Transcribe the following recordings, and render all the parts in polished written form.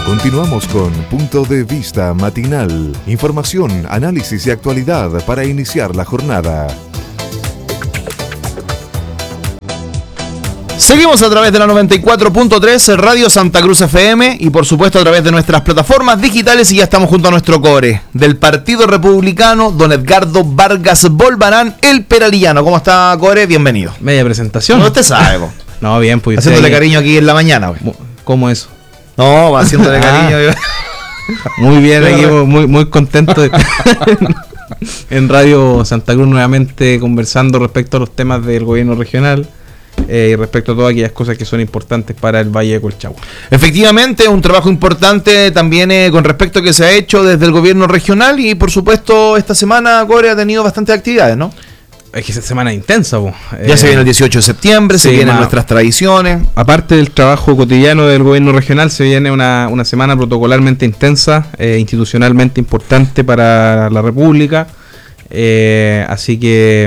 Continuamos con Punto de Vista Matinal. Información, análisis y actualidad para iniciar la jornada. Seguimos a través de la 94.3 Radio Santa Cruz FM y por supuesto a través de nuestras plataformas digitales, y ya estamos junto a nuestro core del Partido Republicano, don Edgardo Vargas Bolbarán, el Peralillano. ¿Cómo está, core? Bienvenido. Media presentación. No, usted sabe, po. No, bien, pues. Haciéndole cariño aquí en la mañana, güey. ¿Cómo eso? No, va haciéndole cariño. Muy bien, aquí muy contento de en Radio Santa Cruz nuevamente conversando respecto a los temas del gobierno regional. Y respecto a todas aquellas cosas que son importantes para el Valle de Colchagua. Efectivamente, un trabajo importante también con respecto a que se ha hecho desde el gobierno regional, y por supuesto esta semana Core ha tenido bastantes actividades, ¿no? Es que esa semana es intensa, ya se viene el 18 de septiembre, se vienen nuestras tradiciones. Aparte del trabajo cotidiano del gobierno regional, se viene una semana protocolarmente intensa, institucionalmente importante para la República, así que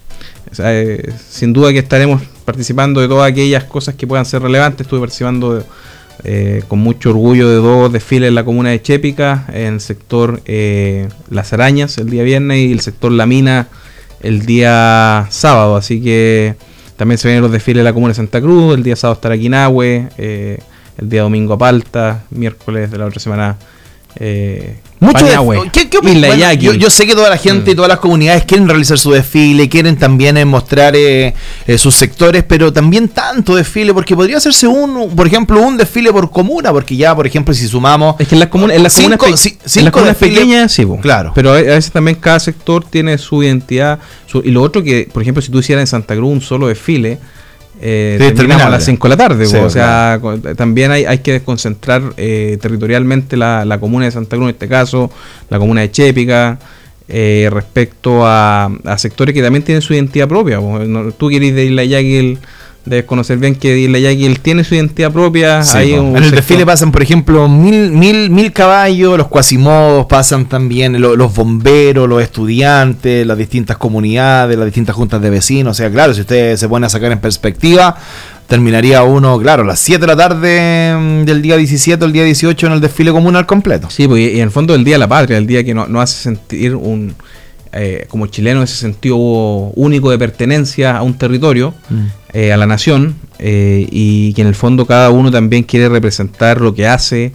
sin duda que estaremos participando de todas aquellas cosas que puedan ser relevantes. Estuve participando con mucho orgullo de 2 desfiles en la comuna de Chépica, en el sector Las Arañas el día viernes y el sector La Mina el día sábado, así que también se vienen los desfiles de la comuna de Santa Cruz. El día sábado estará Quinahue, el día domingo a Palta, miércoles de la otra semana mucho ¿Qué opinas? Bueno, yo sé que toda la gente y todas las comunidades quieren realizar su desfile, quieren también mostrar sus sectores, pero también tanto desfile, porque podría hacerse por ejemplo, un desfile por comuna, porque ya, por ejemplo, si sumamos... Es que en las comunas pequeñas, sí, claro. Pero a veces también cada sector tiene su identidad, y lo otro que, por ejemplo, si tú hicieras en Santa Cruz un solo desfile, terminamos a las 5 de la tarde, sí, o sea, claro. También hay que desconcentrar territorialmente la comuna de Santa Cruz, en este caso la comuna de Chépica, respecto a sectores que también tienen su identidad propia. Tú querés de Isla Yaquil, debes conocer bien que Isla Yaquil tiene su identidad propia. Sí, en el desfile pasan, por ejemplo, mil caballos, los cuasimodos, pasan también los bomberos, los estudiantes, las distintas comunidades, las distintas juntas de vecinos. O sea, claro, si ustedes se ponen a sacar en perspectiva, terminaría uno, claro, a las 7 de la tarde del día 17 o el día 18 en el desfile comunal completo. Sí, pues, y en el fondo el Día de la Patria, el día que no hace sentir como chileno ese sentido único de pertenencia a un territorio, a la nación, y que en el fondo cada uno también quiere representar lo que hace,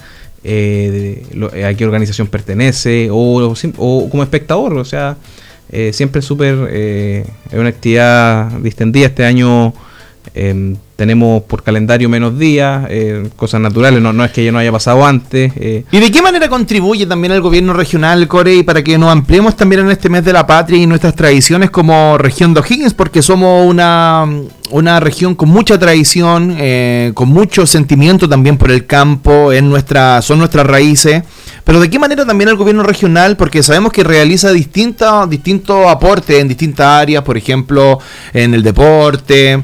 a qué organización pertenece, o como espectador. O sea, siempre es es una actividad distendida. Este año tenemos por calendario menos días, cosas naturales, no es que ya no haya pasado antes. ¿Y de qué manera contribuye también el gobierno regional, Core, para que nos ampliemos también en este mes de la patria y nuestras tradiciones como región de O'Higgins? Porque somos una región con mucha tradición, con mucho sentimiento también por el campo, son nuestras raíces. Pero ¿de qué manera también el gobierno regional? Porque sabemos que realiza distintos aportes en distintas áreas, por ejemplo, en el deporte,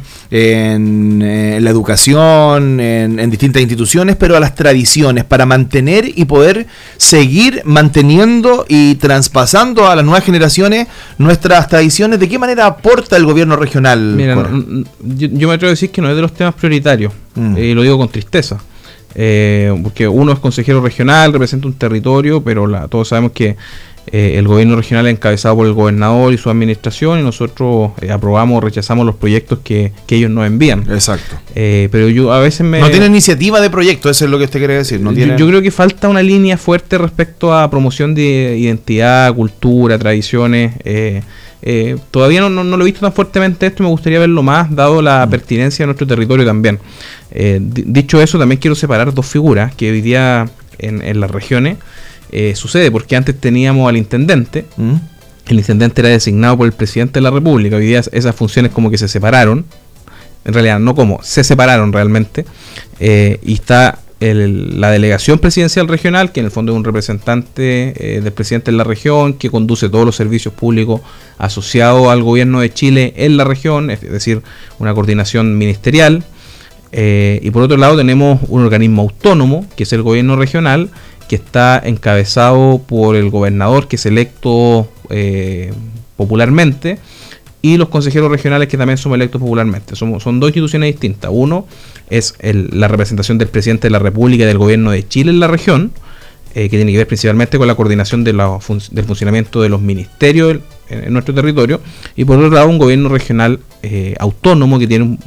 en la educación, en distintas instituciones, pero a las tradiciones, para mantener y poder seguir manteniendo y traspasando a las nuevas generaciones nuestras tradiciones. ¿De qué manera aporta el gobierno regional? Mira, yo me atrevo a decir que no es de los temas prioritarios, y lo digo con tristeza. Porque uno es consejero regional, representa un territorio, pero todos sabemos que el gobierno regional es encabezado por el gobernador y su administración, y nosotros aprobamos o rechazamos los proyectos que ellos nos envían. Exacto. Pero yo a veces no tiene iniciativa de proyecto, eso es lo que usted quiere decir. Yo creo que falta una línea fuerte respecto a promoción de identidad, cultura, tradiciones. Todavía no lo he visto tan fuertemente esto, y me gustaría verlo más, dado la pertinencia de nuestro territorio también. Dicho eso, también quiero separar dos figuras que hoy día en las regiones sucede, porque antes teníamos al intendente. El intendente era designado por el presidente de la República. Hoy día esas funciones como que se separaron, en realidad se separaron realmente, y está la delegación presidencial regional, que en el fondo es un representante del presidente de la región, que conduce todos los servicios públicos asociados al gobierno de Chile en la región, es decir, una coordinación ministerial. Y por otro lado tenemos un organismo autónomo, que es el gobierno regional, que está encabezado por el gobernador, que es electo popularmente, y los consejeros regionales que también somos electos popularmente. Son dos instituciones distintas. Uno es la representación del presidente de la República y del gobierno de Chile en la región, que tiene que ver principalmente con la coordinación del funcionamiento de los ministerios en nuestro territorio, y por otro lado un gobierno regional autónomo que tiene